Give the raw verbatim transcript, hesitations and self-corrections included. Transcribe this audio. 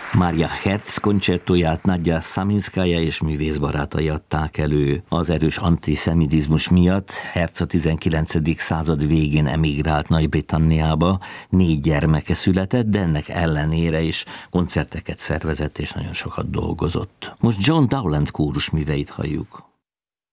Mária Herz koncertóját Nadja Saminszkaja és művészbarátai adták elő. Az erős antiszemitizmus miatt Herz a tizenkilencedik század végén emigrált Nagy-Britanniába, négy gyermeke született, de ennek ellenére is koncerteket szervezett és nagyon sokat dolgozott. Most John Dowland kórus műveit halljuk.